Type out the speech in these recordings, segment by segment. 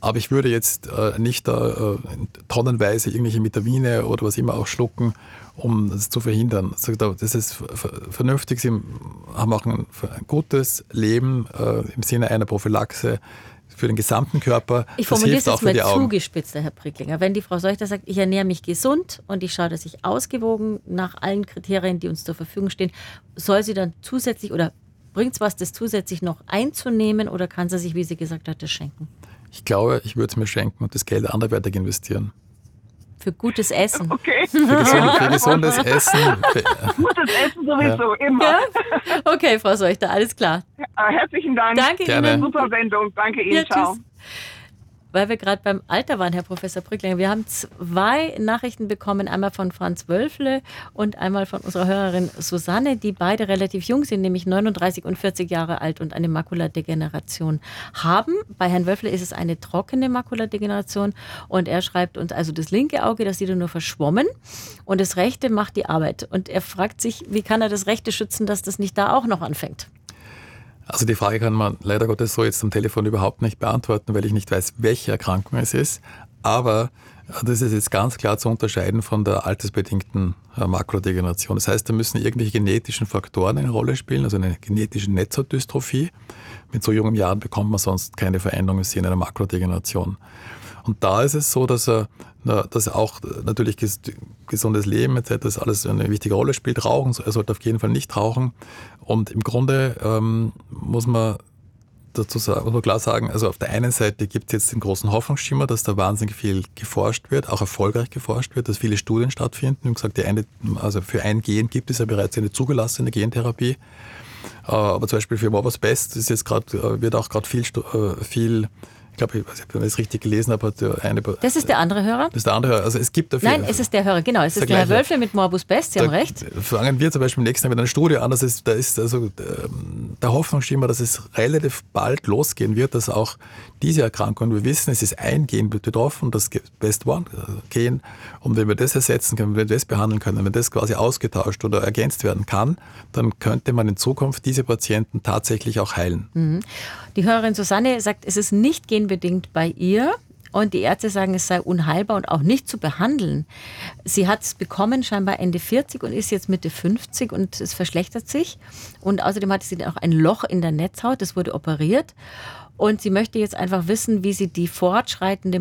Aber ich würde jetzt nicht tonnenweise irgendwelche Vitamine oder was immer auch schlucken, um das zu verhindern. Das ist vernünftig. Sie haben auch ein gutes Leben im Sinne einer Prophylaxe für den gesamten Körper. Ich formuliere es jetzt mal zugespitzt, Herr Pricklinger. Wenn die Frau Seuchter sagt, ich ernähre mich gesund und ich schaue, dass ich ausgewogen nach allen Kriterien, die uns zur Verfügung stehen, soll sie dann zusätzlich oder bringt es was, das zusätzlich noch einzunehmen oder kann sie sich, wie sie gesagt hat, das schenken? Ich glaube, ich würde es mir schenken und das Geld anderweitig investieren. Für gutes Essen. Okay. Für gesundes Essen. Gutes Essen sowieso, immer. Ja? Okay, Frau Seuchter, alles klar. Herzlichen Dank. Danke Gerne. Ihnen. Super Sendung. Danke Ihnen. Ja, Ciao. tschüss. Weil wir gerade beim Alter waren, Herr Professor Pricklinger. Wir haben 2 Nachrichten bekommen, einmal von Franz Wölfle und einmal von unserer Hörerin Susanne, die beide relativ jung sind, nämlich 39 und 40 Jahre alt und eine Makuladegeneration haben. Bei Herrn Wölfle ist es eine trockene Makuladegeneration und er schreibt uns also das linke Auge, das sieht er nur verschwommen und das rechte macht die Arbeit. Und er fragt sich, wie kann er das rechte schützen, dass das nicht da auch noch anfängt? Also die Frage kann man leider Gottes so jetzt am Telefon überhaupt nicht beantworten, weil ich nicht weiß, welche Erkrankung es ist. Aber das ist jetzt ganz klar zu unterscheiden von der altersbedingten Makuladegeneration. Das heißt, da müssen irgendwelche genetischen Faktoren eine Rolle spielen, also eine genetische Netzdystrophie. Mit so jungen Jahren bekommt man sonst keine Veränderung im Sinne einer Makuladegeneration. Und da ist es so, dass auch natürlich gesundes Leben etc. das alles eine wichtige Rolle spielt. Rauchen, er sollte auf jeden Fall nicht rauchen. Und im Grunde muss man dazu sagen, muss man klar sagen, also auf der einen Seite gibt es jetzt den großen Hoffnungsschimmer, dass da wahnsinnig viel geforscht wird, auch erfolgreich geforscht wird, dass viele Studien stattfinden. Wie gesagt, also für ein Gen gibt es ja bereits eine zugelassene Gentherapie. Aber zum Beispiel für Morbus Best ist jetzt wird auch gerade viel ich glaube, ich weiß nicht, ob ich das richtig gelesen habe. Das ist der andere Hörer? Das ist der andere Hörer. Also es gibt dafür. Nein, es ist der Hörer, genau. Es ist der Herr Wölfle mit Morbus Best, Sie haben recht. Fangen wir zum Beispiel nächstes Mal mit einer Studie an, da ist also der Hoffnungsschimmer, dass es relativ bald losgehen wird, dass auch diese Erkrankung, wir wissen, es ist ein Gen betroffen, das Best-One-Gen, und wenn wir das ersetzen können, wenn wir das behandeln können, wenn das quasi ausgetauscht oder ergänzt werden kann, dann könnte man in Zukunft diese Patienten tatsächlich auch heilen. Mhm. Die Hörerin Susanne sagt, es ist nicht genbedingt bei ihr. Und die Ärzte sagen, es sei unheilbar und auch nicht zu behandeln. Sie hat es bekommen, scheinbar Ende 40 und ist jetzt Mitte 50 und es verschlechtert sich. Und außerdem hatte sie auch ein Loch in der Netzhaut, das wurde operiert. Und sie möchte jetzt einfach wissen, wie sie die fortschreitende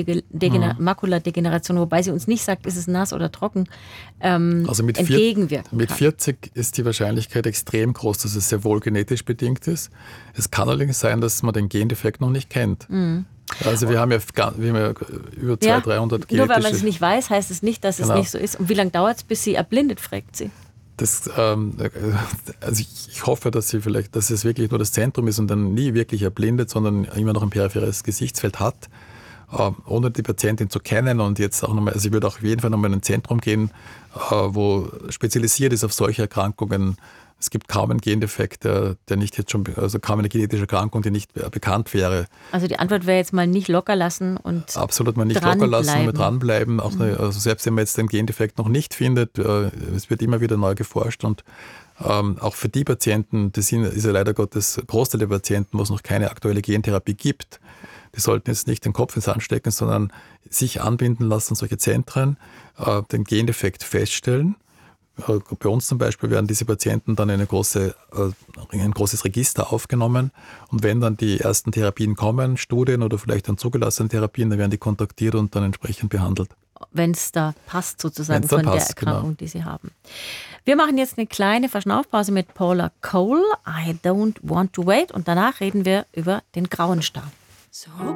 Makuladegeneration, wobei sie uns nicht sagt, ist es nass oder trocken, entgegenwirken kann. Mit 40 ist die Wahrscheinlichkeit extrem groß, dass es sehr wohl genetisch bedingt ist. Es kann allerdings sein, dass man den Gendefekt noch nicht kennt. Mhm. Also wir haben ja über 200, 300 genetische... Nur weil man es nicht weiß, heißt es nicht, dass es nicht so ist. Und wie lange dauert es, bis sie erblindet, fragt sie. Also ich hoffe, dass es wirklich nur das Zentrum ist und dann nie wirklich erblindet, sondern immer noch ein peripheres Gesichtsfeld hat, ohne die Patientin zu kennen. Und jetzt auch nochmal, also ich würde auch auf jeden Fall nochmal in ein Zentrum gehen, wo spezialisiert ist auf solche Erkrankungen. Es gibt kaum einen Gendefekt, der nicht jetzt schon, also kaum eine genetische Erkrankung, die nicht bekannt wäre. Also die Antwort wäre jetzt mal nicht locker lassen und absolut mal nicht locker lassen, mal dranbleiben. Auch also selbst wenn man jetzt den Gendefekt noch nicht findet, es wird immer wieder neu geforscht und auch für die Patienten, ist ja leider Gottes Großteil der Patienten, wo es noch keine aktuelle Gentherapie gibt, die sollten jetzt nicht den Kopf ins Sand stecken, sondern sich anbinden lassen, solche Zentren, den Gendefekt feststellen. Bei uns zum Beispiel werden diese Patienten dann in ein großes Register aufgenommen und wenn dann die ersten Therapien kommen, Studien oder vielleicht dann zugelassene Therapien, dann werden die kontaktiert und dann entsprechend behandelt. Wenn es da passt sozusagen von der Erkrankung, die sie haben. Wir machen jetzt eine kleine Verschnaufpause mit Paula Cole, I Don't Want to Wait, und danach reden wir über den grauen Star. So